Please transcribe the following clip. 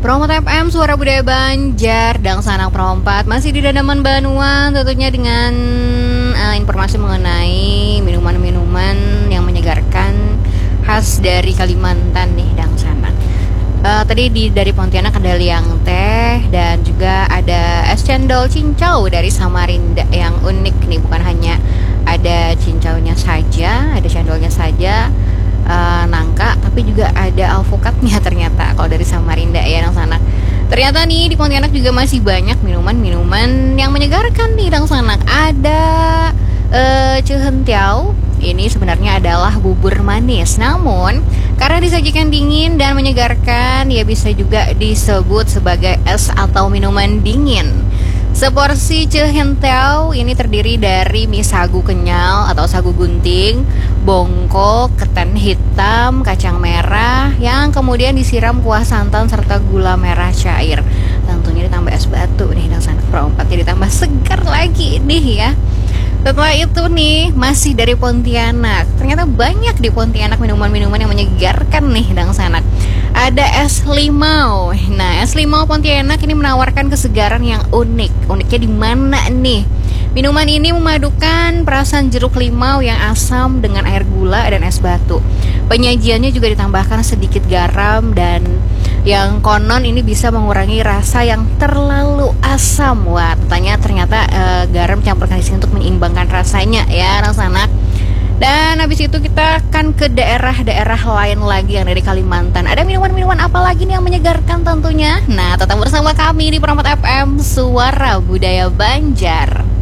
Promo FM Suara Budaya Banjar dan Sanak Perompat masih di Dadaman Banuan, tentunya dengan informasi mengenai minuman-minuman yang menyegarkan khas dari Kalimantan nih dan Sanak. Tadi dari Pontianak ada liang teh dan juga ada es cendol cincau dari Samarinda yang unik nih, bukan hanya ada cincaunya saja, ada cendolnya saja, nangka, tapi juga ada alpukatnya ternyata kalau dari Samarinda ya Dang Sanak. Ternyata nih di Pontianak juga masih banyak minuman-minuman yang menyegarkan nih Dang Sanak. Ada cehentiau. Ini sebenarnya adalah bubur manis, namun karena disajikan dingin dan menyegarkan, ya bisa juga disebut sebagai es atau minuman dingin. Seporsi cehentiau ini terdiri dari mie sagu kenyal atau sagu gunting, bongko, ketan hitam, kacang merah yang kemudian disiram kuah santan serta gula merah cair. Tentunya ditambah es batu nih dan Sanak Perompat, jadi ditambah segar lagi nih ya. Setelah itu nih, masih dari Pontianak. Ternyata banyak di Pontianak minuman-minuman yang menyegarkan nih Dang Sanak. Ada es limau. Nah, es limau Pontianak ini menawarkan kesegaran yang unik. Uniknya di mana nih? Minuman ini memadukan perasan jeruk limau yang asam dengan air gula dan es batu. Penyajiannya juga ditambahkan sedikit garam dan yang konon ini bisa mengurangi rasa yang terlalu asam. Wah, ternyata garam campurkan di sini untuk menyeimbangkan rasanya ya Dang Sanak. Dan habis itu kita akan ke daerah-daerah lain lagi yang dari Kalimantan. Ada minuman-minuman apa lagi nih yang menyegarkan tentunya? Nah, tetap bersama kami di Perompat FM Suara Budaya Banjar.